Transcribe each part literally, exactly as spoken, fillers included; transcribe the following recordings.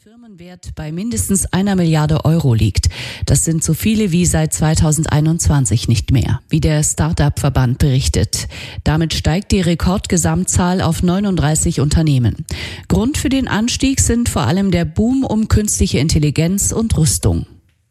Firmenwert bei mindestens einer Milliarde Euro liegt. Das sind so viele wie seit zweitausendeinundzwanzig nicht mehr, wie der Start-up-Verband berichtet. Damit steigt die Rekordgesamtzahl auf neununddreißig Unternehmen. Grund für den Anstieg sind vor allem der Boom um künstliche Intelligenz und Rüstung.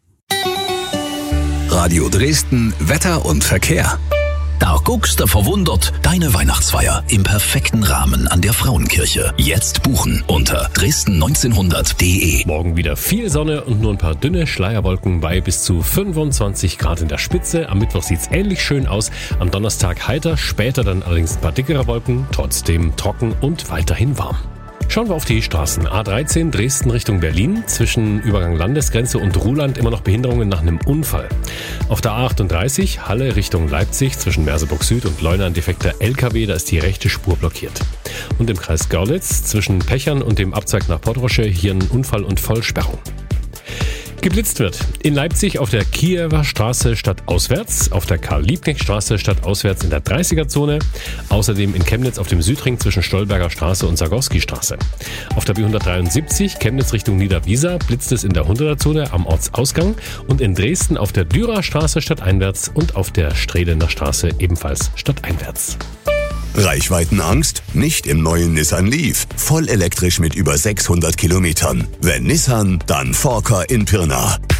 Radio Dresden, Wetter und Verkehr. Da guckst du verwundert. Deine Weihnachtsfeier im perfekten Rahmen an der Frauenkirche. Jetzt buchen unter dresden neunzehnhundert punkt de. Morgen wieder viel Sonne und nur ein paar dünne Schleierwolken bei bis zu fünfundzwanzig Grad in der Spitze. Am Mittwoch sieht's ähnlich schön aus. Am Donnerstag heiter, später dann allerdings ein paar dickere Wolken. Trotzdem trocken und weiterhin warm. Schauen wir auf die Straßen. A dreizehn Dresden Richtung Berlin. Zwischen Übergang Landesgrenze und Ruhland immer noch Behinderungen nach einem Unfall. Auf der A achtunddreißig Halle Richtung Leipzig zwischen Merseburg Süd und Leuna ein defekter L K W. Da ist die rechte Spur blockiert. Und im Kreis Görlitz zwischen Pechern und dem Abzweig nach Podrosche hier ein Unfall und Vollsperrung. Geblitzt wird. In Leipzig auf der Kiewer Straße stadtauswärts, auf der Karl-Liebknecht-Straße stadtauswärts in der dreißiger-Zone, außerdem in Chemnitz auf dem Südring zwischen Stolberger Straße und Sargowski-Straße. Auf der B hundertdreiundsiebzig Chemnitz Richtung Niederwiesa blitzt es in der hunderter-Zone am Ortsausgang und in Dresden auf der Dürer Straße stadteinwärts und auf der Strehlener Straße ebenfalls stadteinwärts. Reichweitenangst? Nicht im neuen Nissan Leaf. Voll elektrisch mit über sechshundert Kilometern. Wenn Nissan, dann Forker in Pirna.